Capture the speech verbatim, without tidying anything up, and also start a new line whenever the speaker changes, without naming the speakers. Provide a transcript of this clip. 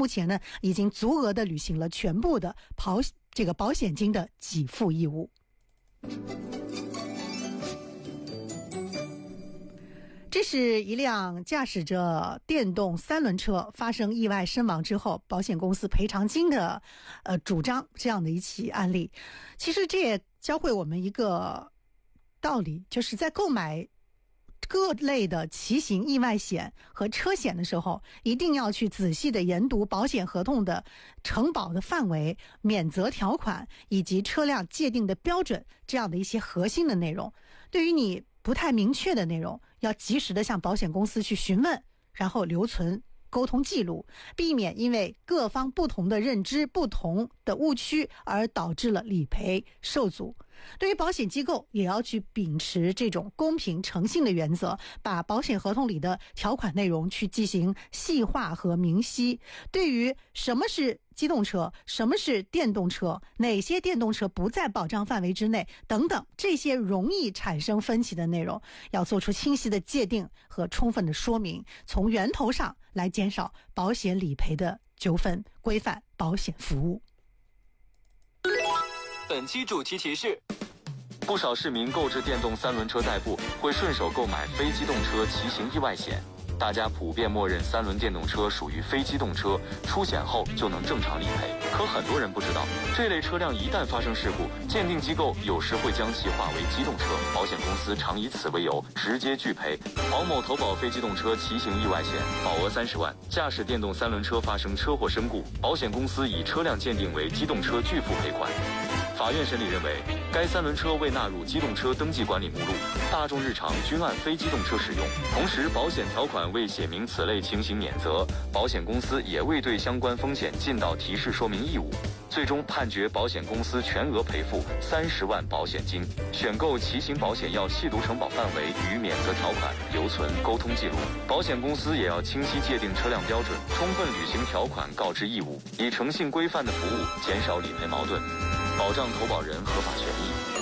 目前呢已经足额的履行了全部的保这个保险金的给付义务。这是一辆驾驶着电动三轮车发生意外身亡之后，保险公司赔偿金的呃主张这样的一起案例。其实这也教会我们一个道理，就是在购买各类的骑行意外险和车险的时候，一定要去仔细的研读保险合同的承保的范围、免责条款以及车辆界定的标准这样的一些核心的内容。对于你不太明确的内容，要及时的向保险公司去询问，然后留存沟通记录，避免因为各方不同的认知、不同的误区而导致了理赔受阻。对于保险机构，也要去秉持这种公平诚信的原则，把保险合同里的条款内容去进行细化和明晰。对于什么是机动车，什么是电动车，哪些电动车不在保障范围之内等等，这些容易产生分歧的内容，要做出清晰的界定和充分的说明，从源头上来减少保险理赔的纠纷，规范保险服务。
本期主题提示：不少市民购置电动三轮车代步，会顺手购买非机动车骑行意外险。大家普遍默认三轮电动车属于非机动车，出险后就能正常理赔。可很多人不知道，这类车辆一旦发生事故，鉴定机构有时会将其划为机动车，保险公司常以此为由直接拒赔。黄某投保非机动车骑行意外险，保额三十万，驾驶电动三轮车发生车祸身故，保险公司以车辆鉴定为机动车拒付赔款。法院审理认为，该三轮车未纳入机动车登记管理目录，大众日常均按非机动车使用，同时保险条款未写明此类情形免责，保险公司也未对相关风险尽到提示说明义务，最终判决保险公司全额赔付三十万保险金。选购骑行保险要细读承保范围与免责条款，留存沟通记录。保险公司也要清晰界定车辆标准，充分履行条款告知义务，以诚信规范的服务，减少理赔矛盾，保障投保人合法权益。